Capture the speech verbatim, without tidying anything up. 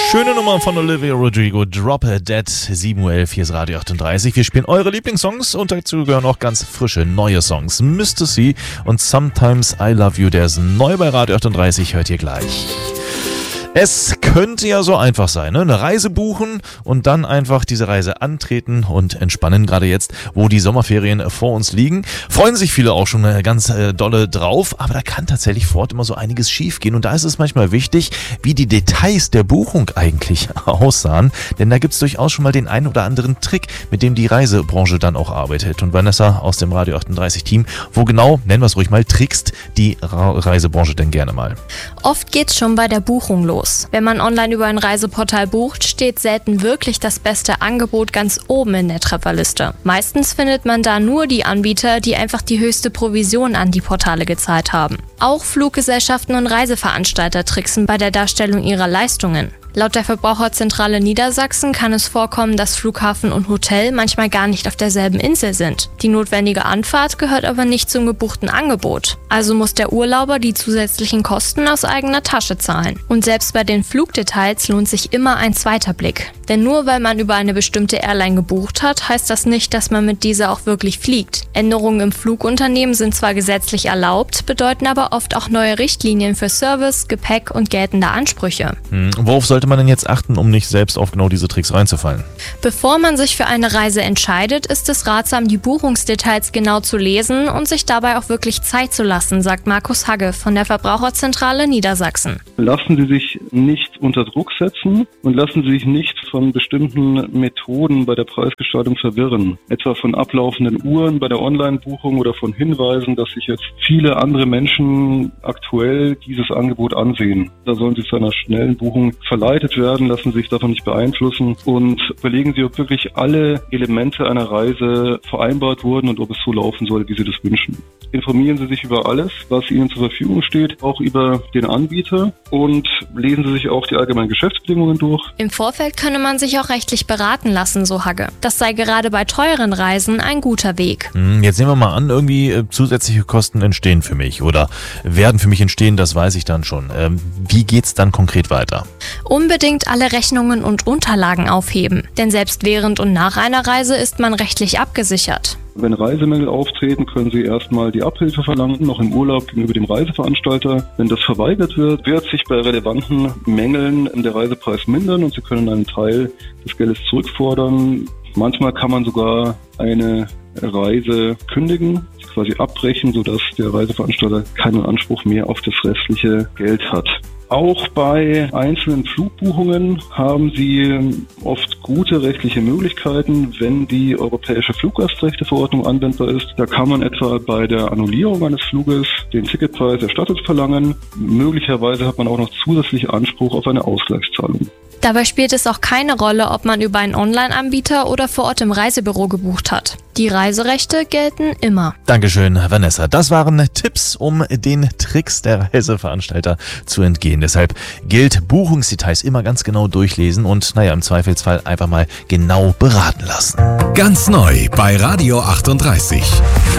Schöne Nummer von Olivia Rodrigo, Drop Dead, sieben Uhr elf, hier ist Radio achtunddreißig. Wir spielen eure Lieblingssongs und dazu gehören auch ganz frische, neue Songs. Mister C und Sometimes I Love You, der ist neu bei Radio achtunddreißig, hört ihr gleich. Es könnte ja so einfach sein, ne? Eine Reise buchen und dann einfach diese Reise antreten und entspannen, gerade jetzt, wo die Sommerferien vor uns liegen. Freuen sich viele auch schon ganz äh, dolle drauf, aber da kann tatsächlich vor Ort immer so einiges schief gehen und da ist es manchmal wichtig, wie die Details der Buchung eigentlich aussahen, denn da gibt es durchaus schon mal den einen oder anderen Trick, mit dem die Reisebranche dann auch arbeitet. Und Vanessa aus dem Radio achtunddreißig Team, wo genau, nennen wir es ruhig mal, trickst die Ra- Reisebranche denn gerne mal? Oft geht's schon bei der Buchung los. Wenn man online über ein Reiseportal bucht, steht selten wirklich das beste Angebot ganz oben in der Trefferliste. Meistens findet man da nur die Anbieter, die einfach die höchste Provision an die Portale gezahlt haben. Auch Fluggesellschaften und Reiseveranstalter tricksen bei der Darstellung ihrer Leistungen. Laut der Verbraucherzentrale Niedersachsen kann es vorkommen, dass Flughafen und Hotel manchmal gar nicht auf derselben Insel sind. Die notwendige Anfahrt gehört aber nicht zum gebuchten Angebot. Also muss der Urlauber die zusätzlichen Kosten aus eigener Tasche zahlen. Und selbst bei den Flugdetails lohnt sich immer ein zweiter Blick. Denn nur weil man über eine bestimmte Airline gebucht hat, heißt das nicht, dass man mit dieser auch wirklich fliegt. Änderungen im Flugunternehmen sind zwar gesetzlich erlaubt, bedeuten aber oft auch neue Richtlinien für Service, Gepäck und geltende Ansprüche. Hm, worauf sollte man denn jetzt achten, um nicht selbst auf genau diese Tricks reinzufallen? Bevor man sich für eine Reise entscheidet, ist es ratsam, die Buchungsdetails genau zu lesen und sich dabei auch wirklich Zeit zu lassen, sagt Markus Hagge von der Verbraucherzentrale Niedersachsen. Lassen Sie sich nicht unter Druck setzen und lassen Sie sich nicht von bestimmten Methoden bei der Preisgestaltung verwirren. Etwa von ablaufenden Uhren bei der Online-Buchung oder von Hinweisen, dass sich jetzt viele andere Menschen aktuell dieses Angebot ansehen. Da sollen Sie zu einer schnellen Buchung verleitet werden, lassen Sie sich davon nicht beeinflussen und überlegen Sie, ob wirklich alle Elemente einer Reise vereinbart wurden und ob es so laufen soll, wie Sie das wünschen. Informieren Sie sich über alles, was Ihnen zur Verfügung steht, auch über den Anbieter und lesen Sie sich auch die allgemeinen Geschäftsbedingungen durch. Im Vorfeld könne man sich auch rechtlich beraten lassen, so Hagge. Das sei gerade bei teuren Reisen ein guter Weg. Jetzt nehmen wir mal an, irgendwie äh, zusätzliche Kosten entstehen für mich oder werden für mich entstehen, das weiß ich dann schon. Ähm, wie geht's dann konkret weiter? Unbedingt alle Rechnungen und Unterlagen aufheben, denn selbst während und nach einer Reise ist man rechtlich abgesichert. Wenn Reisemängel auftreten, können Sie erstmal die Abhilfe verlangen, noch im Urlaub gegenüber dem Reiseveranstalter. Wenn das verweigert wird, wird sich bei relevanten Mängeln der Reisepreis mindern und Sie können einen Teil des Geldes zurückfordern. Manchmal kann man sogar eine Reise kündigen, quasi abbrechen, sodass der Reiseveranstalter keinen Anspruch mehr auf das restliche Geld hat. Auch bei einzelnen Flugbuchungen haben Sie oft gute rechtliche Möglichkeiten, wenn die europäische Fluggastrechteverordnung anwendbar ist. Da kann man etwa bei der Annullierung eines Fluges den Ticketpreis erstattet verlangen. Möglicherweise hat man auch noch zusätzlich Anspruch auf eine Ausgleichszahlung. Dabei spielt es auch keine Rolle, ob man über einen Online-Anbieter oder vor Ort im Reisebüro gebucht hat. Die Reiserechte gelten immer. Dankeschön, Vanessa. Das waren Tipps, um den Tricks der Reiseveranstalter zu entgehen. Deshalb gilt, Buchungsdetails immer ganz genau durchlesen und, naja, im Zweifelsfall einfach mal genau beraten lassen. Ganz neu bei Radio achtunddreißig.